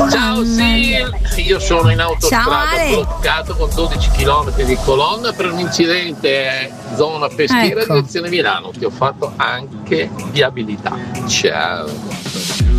Ciao, sì, io sono in autostrada bloccato con 12 km di colonna per un incidente zona peschiera direzione Milano. Ti ho fatto anche viabilità. Ciao.